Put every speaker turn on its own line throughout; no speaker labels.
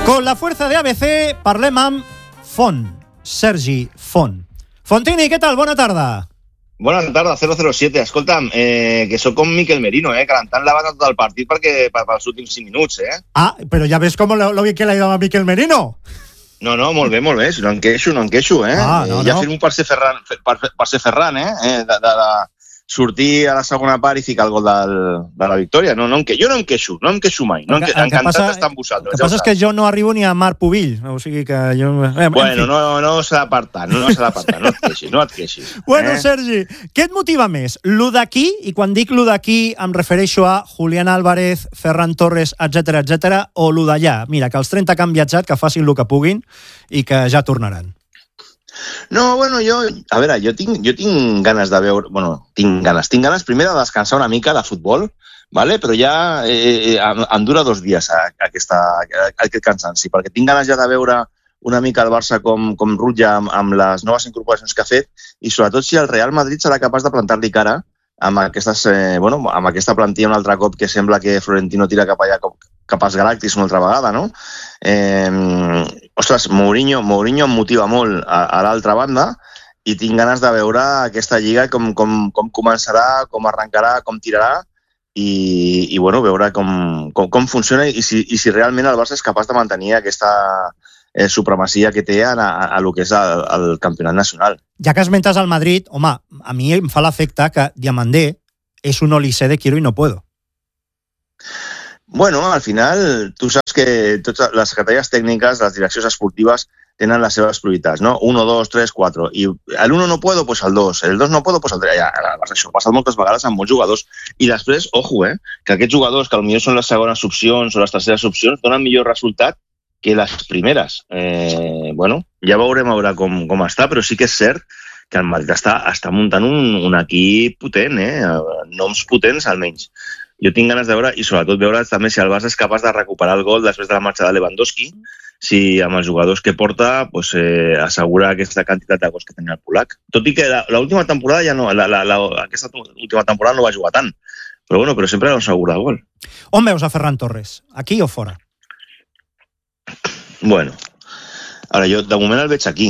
Con la fuerza de ABC parlem amb Font, Sergi Font. Fontini, què tal? Bona tarda.
Bona tarda, 007. Escolta'm, que sóc com Miquel Merino, calentant la banda tot el partit pels últims 5 minuts,
Ah, però ja ves com lo bien que l'ha ido a Miquel Merino.
No, molt bé, si no em queixo, Ja fem-ho per ser Ferran, de sortir a la segona part i ficar el gol de la victòria. Jo no em queixo mai. Encantat d'estar amb vosaltres.
El que passa és que jo no arribo ni a Marc Pubill, o sigui que jo...
Bueno, no serà per tant, no et queixis.
Bueno, Sergi, què et motiva més? Lo d'aquí, i quan dic lo d'aquí em refereixo a Julián Álvarez, Ferran Torres, etc, o lo d'allà? Mira, que els 30 que han viatjat, que facin el que puguin i que ja tornaran.
No, bueno, jo tinc ganes de veure... Bueno, tinc ganes primer de descansar una mica de futbol, ¿vale? Però ja em dura 2 dies aquest cansanci, perquè tinc ganes ja de veure una mica el Barça com rutlla amb les noves incorporacions que ha fet i sobretot si el Real Madrid serà capaç de plantar-li cara amb aquesta plantilla un altre cop que sembla que Florentino tira cap allà cap als Galàctics una altra vegada, no? Ostres, Mourinho em motiva molt a l'altra banda i tinc ganes de veure aquesta lliga com començarà, com arrencarà, com tirarà i bueno, veure com funciona i si realment el Barça és capaç de mantenir aquesta supremacia que té a lo que és el campionat nacional.
Ja que esmentes el Madrid, home, a mi em fa l'efecte que Diamandé és un Olise de quiero y no puedo.
Bueno, al final, tu saps que totes les secretaries tècniques, les direccions esportives, tenen les seves prioritats, no? 1, 2, 3, 4. I l'1 no puedo, pues el 2. El 2 no puedo, pues el 3. Ja, això ha passat moltes vegades amb molts jugadors. I després, ojo, que aquests jugadors, que potser són les segones opcions o les terceres opcions, donen millor resultat que les primeres. Bueno, ja veurem a veure com està, però sí que és cert que el Madrid està muntant un equip potent, noms potents almenys. Jo tinc ganes de veure, i sobretot veure també si el Barça és capaç de recuperar el gol després de la marxa de Lewandowski, si amb els jugadors que porta assegura aquesta quantitat de gols que tenia el polac. Tot i que l'última temporada ja no, aquesta última temporada no va jugar tant, però sempre no assegura el gol.
On veus a Ferran Torres? Aquí o fora?
Bueno, ara jo de moment el veig aquí.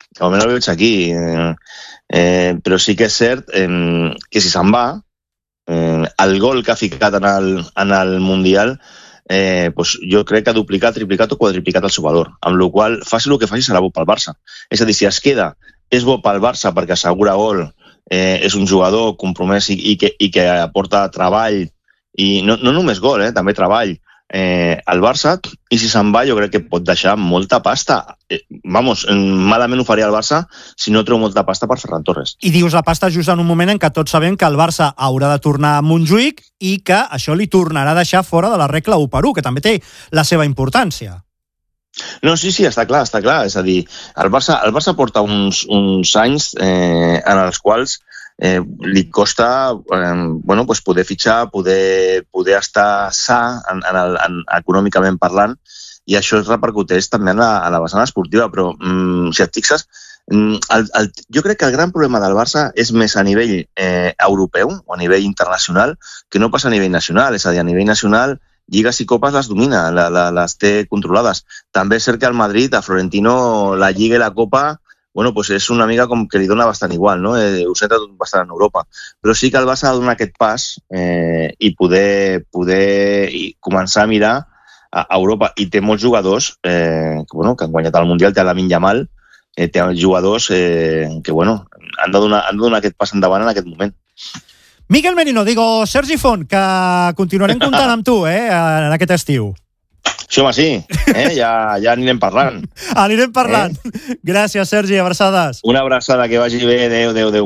Però sí que és cert que si se'n va, el gol que ha ficat en el Mundial jo crec que ha duplicat, triplicat o quadriplicat el seu valor, amb la qual cosa faci el que faci serà bo pel Barça. És a dir, si es queda, és bo pel Barça perquè assegura gol, és un jugador compromès i que aporta treball, i no només gol, també treball al Barça, i si se'n va jo crec que pot deixar molta pasta. Malament ho faria el Barça si no treu molta pasta per Ferran Torres.
I dius la pasta just en un moment en què tots sabem que el Barça haurà de tornar a Montjuïc i que això li tornarà a deixar fora de la regla 1-1, que també té la seva importància.
No, sí, està clar. És a dir, el Barça porta uns anys en els quals li costa poder fitxar, poder estar sa econòmicament parlant, i això es repercuteix també a la vessant esportiva, però si et fixes, jo crec que el gran problema del Barça és més a nivell europeu o a nivell internacional que no passa a nivell nacional. És a dir, a nivell nacional lligues i copes les domina, les té controlades. També és cert que al Madrid, a Florentino, la lliga i la copa és una mica com que li dona bastant igual, no? Ho centra tot bastant en Europa. Però sí que el Barça ha de donar aquest pas i poder començar a mirar a Europa. I té molts jugadors que han guanyat el Mundial, té Lamine Yamal, té jugadors que han de donar aquest pas endavant en aquest moment.
Miquel Merino, Sergi Font, que continuarem comptant amb tu en aquest estiu.
Sí, home, sí. Ja anirem parlant.
Gràcies, Sergi. Abraçades.
Una abraçada, que vagi bé. Adéu.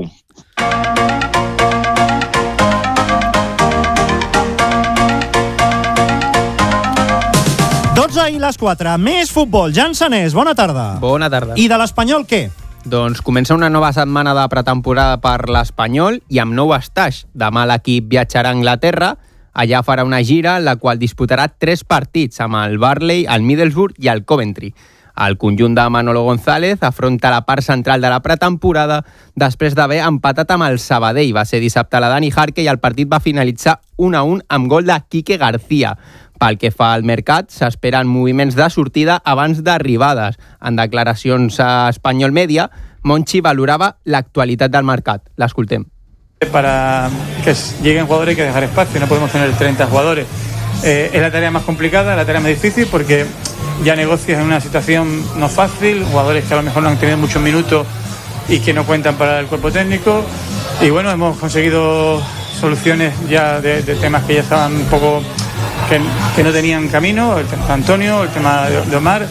I les 4. Més futbol. Jan Sanés, bona tarda.
Bona tarda.
I de l'Espanyol, què?
Doncs comença una nova setmana de pretemporada per l'Espanyol i amb nou estaix. Demà l'equip viatjarà a Anglaterra. Allà farà una gira en la qual disputarà 3 partits amb el Burnley, el Middlesbrough i el Coventry. El conjunt de Manolo González afronta la part central de la pretemporada després d'haver empatat amb el Sabadell. Va ser dissabte a la Dani Jarque i el partit va finalitzar 1-1 amb gol de Quique García. Pel que fa al mercat, s'esperen moviments de sortida abans d'arribades. En declaracions a Espanyol Media, Monchi valorava l'actualitat del mercat. L'escoltem.
Para que lleguen jugadores hay que dejar espacio, no podemos tener 30 jugadores. Es la tarea más complicada, la tarea más difícil, porque ya negocias en una situación no fácil, jugadores que a lo mejor no han tenido muchos minutos y que no cuentan para el cuerpo técnico. Y bueno, hemos conseguido soluciones ya de temas que ya estaban un poco, que no tenían camino, el tema de Antonio, el tema de Omar.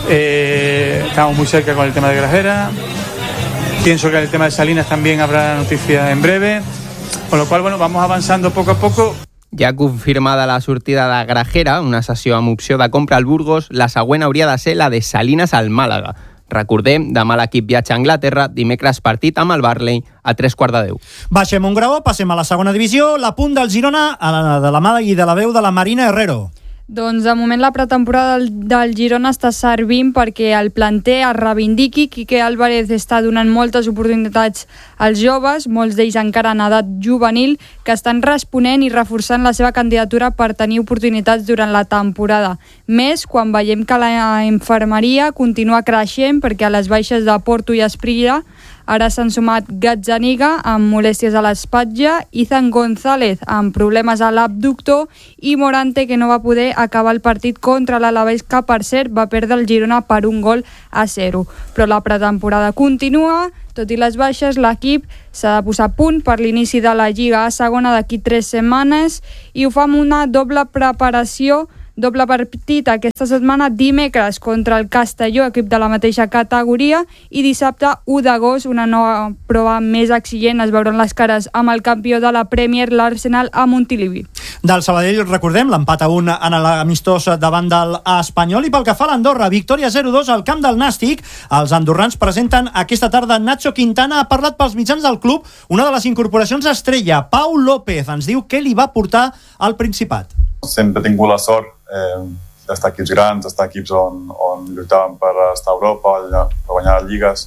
Estamos muy cerca con el tema de Grajera. Pienso que el tema de Salinas también habrá noticia en breve, con lo cual, bueno, vamos avançant poc a poc.
Ja confirmada la sortida de Grajera, una sessió amb opció de compra al Burgos, la següent hauria de ser la de Salinas al Màlaga. Recordem, demà l'equip viatja a Anglaterra, dimecres partit amb el Burnley a 3:15.
Baixem un graó, passem a la segona divisió, l'apunt del Girona de la mà i de la veu de la Marina Herrero.
Doncs de moment la pretemporada del Girona està servint perquè el planter es reivindiqui. Quique Álvarez està donant moltes oportunitats als joves, molts d'ells encara en edat juvenil, que estan responent i reforçant la seva candidatura per tenir oportunitats durant la temporada. Més quan veiem que la infermeria continua creixent, perquè a les baixes de Porto i Esprilla ara s'han sumat Gazzaniga amb molèsties a l'espatlla, Izan González amb problemes a l'abductor i Morante, que no va poder acabar el partit contra l'Alavés, que per cert va perdre el Girona per 1-0. Però la pretemporada continua, tot i les baixes, l'equip s'ha de posar a punt per l'inici de la Lliga a segona d'aquí 3 setmanes i ho fa amb una doble preparació, doble partit aquesta setmana, dimecres contra el Castelló, equip de la mateixa categoria, i dissabte 1 d'agost, una nova prova més exigent. Es veuran les cares amb el campió de la Premier, l'Arsenal, a Montilivi.
Del Sabadell, recordem, l'empat a 1 en l'amistós davant del Espanyol, i pel que fa a l'Andorra, victòria 0-2 al camp del Nàstic. Els andorrans presenten aquesta tarda Nacho Quintana. Ha parlat pels mitjans del club una de les incorporacions estrella, Pau López. Ens diu què li va portar al Principat.
Sempre he tingut la sort d'estar equips grans, d'estar equips on lluitàvem per estar a Europa, per guanyar les lligues,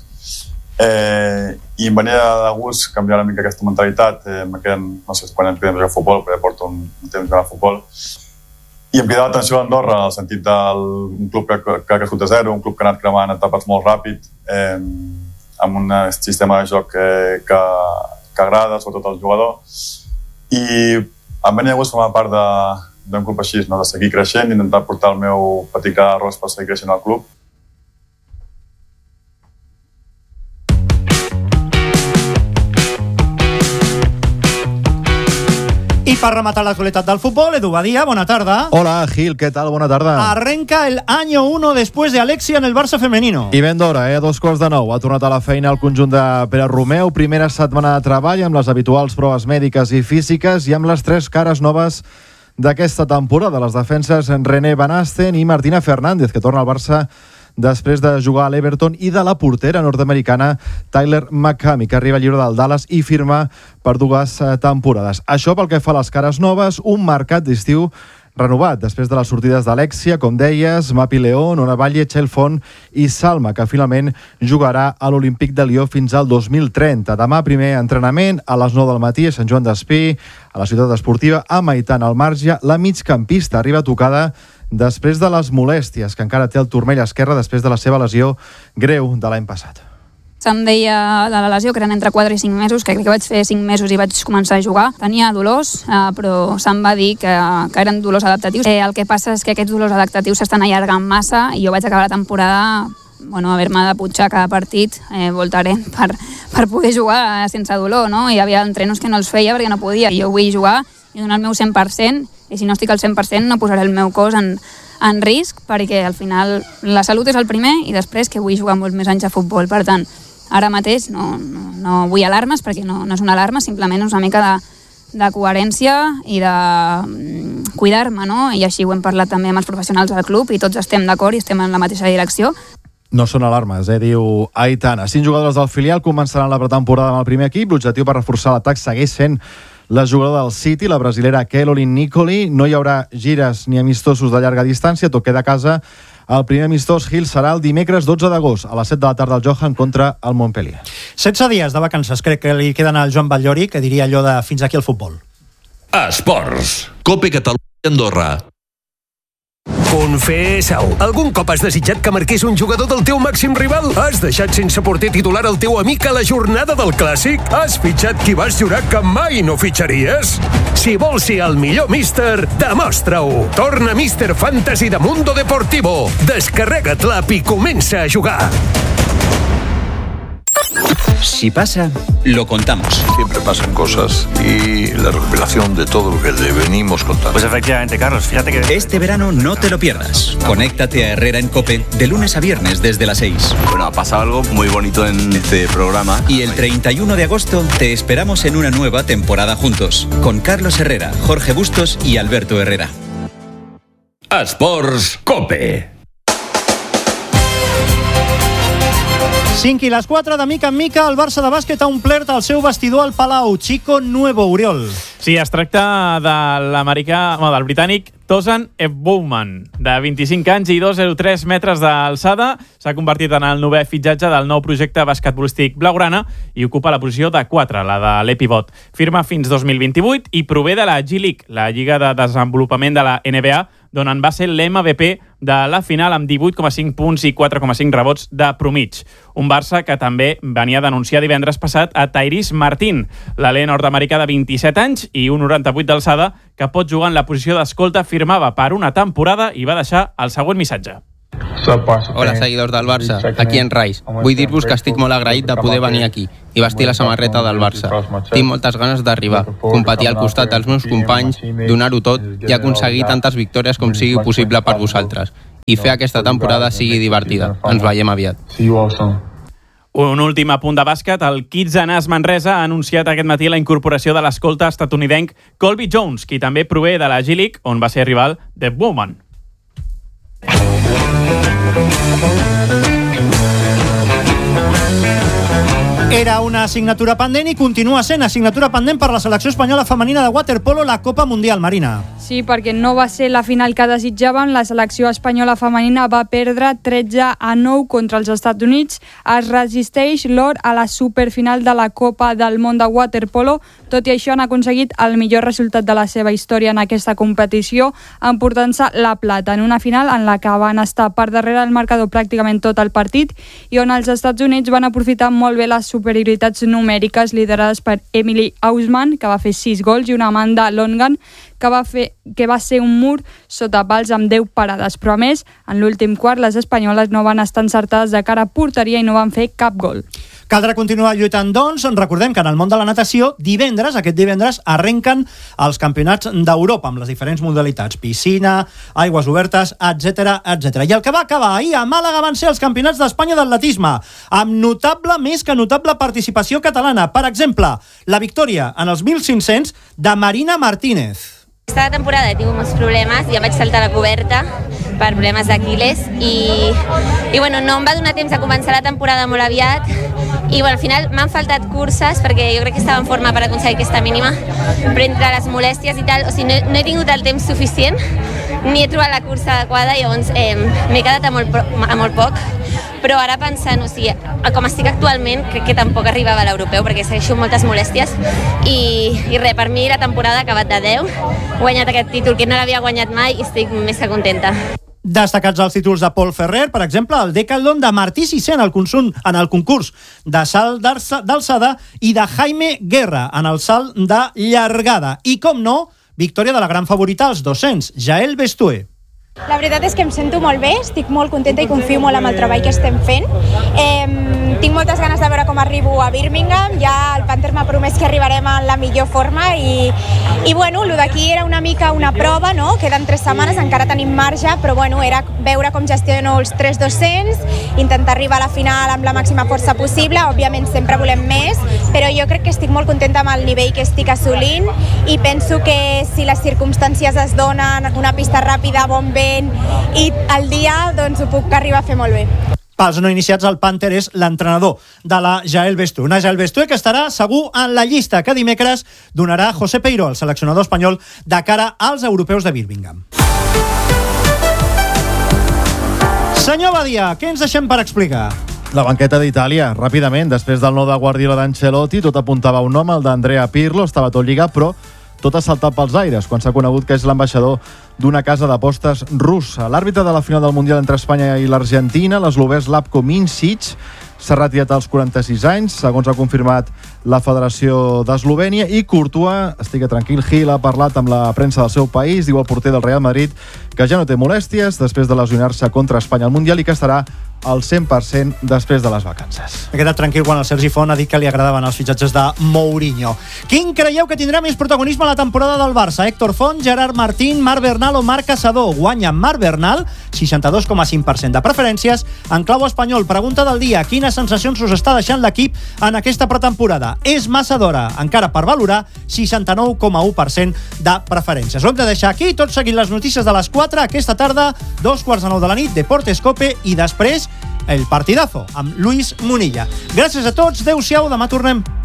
i em venia de gust canviar una mica aquesta mentalitat. No sé quan ens podem jugar a futbol, perquè porto un temps jugant a futbol, i em cridava l'atenció a Andorra, en el sentit d'un club que ha crescut a zero, un club que ha anat cremant etapes molt ràpid, amb un sistema de joc que agrada, sobretot al jugador, i em venia de gust formar part d'un club així, no? De seguir creixent, intentar portar el meu petit gra d'arròs per seguir creixent al club.
I per rematar l'actualitat del futbol, Edu Badia, bona tarda.
Hola, Gil, ¿qué tal? Buena tarde.
Arrenca el año 1 después de Alexia en el Barça femenino.
I ben d'hora, a 2:15. Ha tornat a la feina el conjunt de Pere Romeu. Primera setmana de treball amb les habituals proves mèdiques i físiques i amb les 3 cares noves d'aquesta temporada. Les defenses René Van Asten i Martina Fernández, que torna al Barça després de jugar a l'Everton, i de la portera nord-americana Tyler McCamey, que arriba lliure del Dallas i firma per 2 temporades. Això pel que fa a les cares noves, un mercat d'estiu renovat després de les sortides d'Alexia, com deies, Mapi León, Ona Valle, Txell Font i Salma, que finalment jugarà a l'Olímpic de Lió fins al 2030. Demà primer entrenament a les 9 del matí a Sant Joan d'Espí, a la ciutat esportiva, a Maitan al Marge. La migcampista arriba tocada després de les molèsties que encara té el turmell esquerre després de la seva lesió greu de l'any passat.
Se'm deia de la lesió que eren entre 4 i 5 mesos, que crec que vaig fer 5 mesos i vaig començar a jugar. Tenia dolors, però se'm va dir que eren dolors adaptatius. El que passa és que aquests dolors adaptatius s'estan allargant massa i jo vaig acabar la temporada haver-me de punxar cada partit, voltaré, per poder jugar sense dolor, no? Hi havia entrenos que no els feia perquè no podia. Jo vull jugar i donar el meu 100%, i si no estic al 100% no posaré el meu cos en risc, perquè al final la salut és el primer i després que vull jugar molts més anys a futbol. Per tant, ara mateix no vull alarmes, perquè no és una alarma, simplement és una mica de coherència i de cuidar-me, no? I així ho hem parlat també amb els professionals del club i tots estem d'acord i estem en la mateixa direcció.
No són alarmes, diu Aitana. 5 jugadors del filial començaran la pretemporada amb el primer equip. L'objectiu per reforçar l'atac segueix sent la jugadora del City, la brasilera Kelolin Nicoli. No hi haurà gires ni amistosos de llarga distància, tot queda a casa. El primer amistós, Gil, serà el dimecres 12 d'agost, a les 7 de la tarda al Johan contra el Montpellier.
16 dies de vacances crec que li queden al Joan Batllori, que diria allò de fins aquí el futbol.
Esports. COPE Catalunya Andorra. Confessa-ho. Algun cop has desitjat que marqués un jugador del teu màxim rival? Has deixat sense porter titular el teu amic a la jornada del Clàssic? Has fitxat qui vas jurar que mai no fitxaries? Si vols ser el millor míster, demostra-ho. Torna Míster Fantasy de Mundo Deportivo. Descarrega't l'app i comença a jugar.
Si pasa, lo contamos.
Siempre pasan cosas y la revelación de todo lo que le venimos contando.
Pues efectivamente, Carlos, fíjate que... Este verano no te lo pierdas. Conéctate a Herrera en COPE de lunes a viernes desde las 6.
Bueno, ha pasado algo muy bonito en este programa.
Y el 31 de agosto te esperamos en una nueva temporada juntos, con Carlos Herrera, Jorge Bustos y Alberto Herrera.
Esports COPE.
5 i les 4, de mica en mica, el Barça de bàsquet ha omplert el seu vestidor al Palau. Chico Nuevo, Oriol.
Sí, es tracta del britànic Tozan Ebouman, de 25 anys i 2,03 metres d'alçada. S'ha convertit en el 9è fitxatge del nou projecte basquetbolístic blaugrana i ocupa la posició de 4, la de l'Epivot. Firma fins 2028 i prové de la G-League, la Lliga de Desenvolupament de la NBA, d'on en va ser l'MVP de la final amb 18,5 punts i 4,5 rebots de promig. Un Barça que també venia a denunciar divendres passat a Tyrese Martin, l'alè nord-americà de 27 anys i 1,98 d'alçada, que pot jugar en la posició d'escolta, firmava per una temporada i va deixar el següent missatge.
Hola, seguidors del Barça, aquí en Rice. Vull dir-vos que estic molt agraït de poder venir aquí i vestir la samarreta del Barça. Tinc moltes ganes d'arribar, competir al costat dels meus companys, donar-ho tot i aconseguir tantes victòries com sigui possible per vosaltres. I fer aquesta temporada sigui divertida. Ens veiem aviat.
Un últim apunt de bàsquet. El Kids Anas Manresa ha anunciat aquest matí la incorporació de l'escolta estatunidenc Colby Jones, qui també prové de la G-League, on va ser rival de Bowman.
Era una assignatura pendent i continua sent assignatura pendent per la selecció espanyola femenina de waterpolo, la Copa Mundial, Marina.
Sí, perquè no va ser la final que desitjaven. La selecció espanyola femenina va perdre 13-9 contra els Estats Units. Es resisteix l'or a la superfinal de la Copa del Món de waterpolo. Tot i això, han aconseguit el millor resultat de la seva història en aquesta competició, emportant-se la plata en una final en la que van estar per darrere del marcador pràcticament tot el partit i on els Estats Units van aprofitar molt bé les superioritats numèriques liderades per Emily Hausmann, que va fer 6 gols, i una Amanda Longan, que va ser un mur sota pals amb 10 parades. Però a més, en l'últim quart, les espanyoles no van estar encertades de cara a porteria i no van fer cap gol.
Caldrà continuar lluitant, doncs. Recordem que en el món de la natació, aquest divendres, arrenquen els campionats d'Europa amb les diferents modalitats. Piscina, aigües obertes, etc. I el que va acabar ahir a Màlaga van ser els campionats d'Espanya d'atletisme, amb més que notable participació catalana. Per exemple, la victòria en els 1.500 de Marina Martínez.
Aquesta temporada he tingut molts problemes, ja vaig saltar la coberta per problemes d'Aquiles i bueno, no em va donar temps a començar la temporada molt aviat i bueno, al final m'han faltat curses perquè jo crec que estava en forma per aconseguir aquesta mínima, però entre les molèsties i tal, o sigui, no he tingut el temps suficient ni he trobat la cursa adequada i llavors m'he quedat a molt poc, però ara pensant, o sigui, com estic actualment, crec que tampoc arribava a l'europeu perquè segueixo moltes molèsties i res, per mi la temporada ha acabat de 10, he guanyat aquest títol que no l'havia guanyat mai i estic més que contenta.
Destacats els títols de Paul Ferrer, per exemple, el Decathlon de Martí Sissé en el concurs de salt d'alçada i de Jaime Guerra en el salt de llargada. I, com no, victòria de la gran favorita als 200, Jael Bestué.
La veritat és que em sento molt bé, estic molt contenta i confio molt en el treball que estem fent. Tinc moltes ganes de veure com arribo a Birmingham, ja el Panther m'ha promès que arribarem en la millor forma i bueno, el d'aquí era una mica una prova, no? Queden 3 setmanes, encara tenim marge, però bueno, era veure com gestiono els 3 200, intentar arribar a la final amb la màxima força possible, òbviament sempre volem més, però jo crec que estic molt contenta amb el nivell que estic assolint i penso que si les circumstàncies es donen, una pista ràpida, bon vent i el dia, doncs ho puc arribar a fer molt bé.
Pels no iniciats, el Panther és l'entrenador de la Jael Bestué. Una Jael Bestué que estarà segur en la llista que dimecres donarà José Peiró, el seleccionador espanyol, de cara als europeus de Birmingham. Senyor Badia, què ens deixem per explicar?
La banqueta d'Itàlia, ràpidament, després del no de Guardiola d'Ancelotti, tot apuntava un nom, el d'Andrea Pirlo, estava tot lligat, però tot ha saltat pels aires quan s'ha conegut que és l'ambaixador d'una casa d'apostes russa. L'àrbitre de la final del Mundial entre Espanya i l'Argentina, l'eslovè Slavko Mincic, s'ha retirat als 46 anys, segons ha confirmat la Federació d'Eslovènia, i Courtois, estigui tranquil, Gil ha parlat amb la premsa del seu país, diu el porter del Real Madrid que ja no té molèsties després de lesionar-se contra Espanya al Mundial i que estarà al 100% després de les vacances.
Ha quedat tranquil quan el Sergi Font ha dit que li agradaven els fitxatges de Mourinho. Quin creieu que tindrà més protagonisme a la temporada del Barça? Héctor Font, Gerard Martín, Marc Bernal o Marc Caçador? Guanya Marc Bernal, 62,5% de preferències. En clau espanyol, pregunta del dia: quines sensacions us està deixant l'equip en aquesta pretemporada? És massa d'hora encara per valorar, 69,1% de preferències. Ho hem de deixar aquí, tot seguint les notícies de les 4, aquesta tarda, 2:45 de la nit, Deportes Cope, i després el partidazo amb Luis Munilla. Gràcies a tots, adeu-siau, demà tornem.